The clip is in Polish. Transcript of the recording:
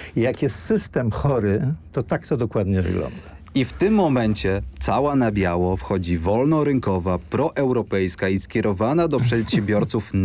Jak jest system chory, to tak to dokładnie wygląda. I w tym momencie cała na biało wchodzi wolnorynkowa, proeuropejska i skierowana do przedsiębiorców